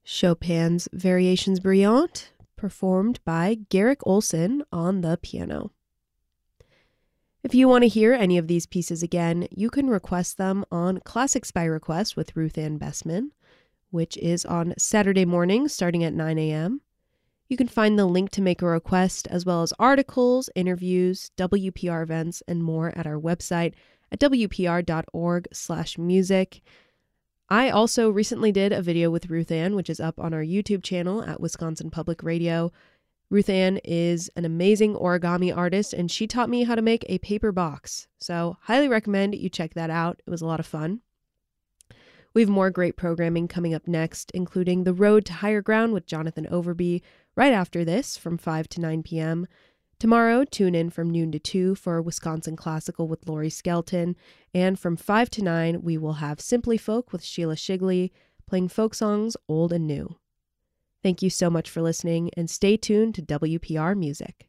Chopin's Variations Brillantes, performed by Garrick Olson on the piano. If you want to hear any of these pieces again, you can request them on Classics by Request with Ruth Ann Bessman, which is on Saturday morning starting at 9 a.m. You can find the link to make a request, as well as articles, interviews, WPR events, and more at our website at wpr.org/music. I also recently did a video with Ruth Ann, which is up on our YouTube channel at Wisconsin Public Radio. Ruth Ann is an amazing origami artist, and she taught me how to make a paper box. So highly recommend you check that out. It was a lot of fun. We have more great programming coming up next, including The Road to Higher Ground with Jonathan Overby right after this from 5 to 9 p.m. Tomorrow, tune in from noon to 2 for Wisconsin Classical with Lori Skelton. And from 5 to 9, we will have Simply Folk with Sheila Shigley, playing folk songs old and new. Thank you so much for listening, and stay tuned to WPR Music.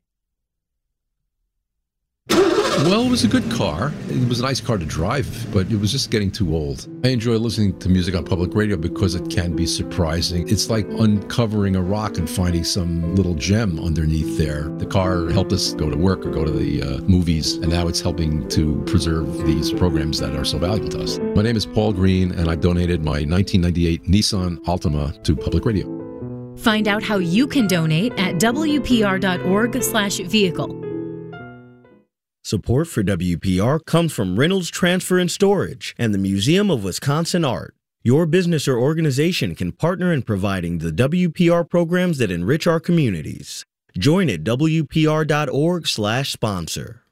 Well, it was a good car. It was a nice car to drive, but it was just getting too old. I enjoy listening to music on public radio because it can be surprising. It's like uncovering a rock and finding some little gem underneath there. The car helped us go to work or go to the movies, and now it's helping to preserve these programs that are so valuable to us. My name is Paul Green, and I donated my 1998 Nissan Altima to public radio. Find out how you can donate at wpr.org/vehicle. Support for WPR comes from Reynolds Transfer and Storage and the Museum of Wisconsin Art. Your business or organization can partner in providing the WPR programs that enrich our communities. Join at wpr.org/sponsor.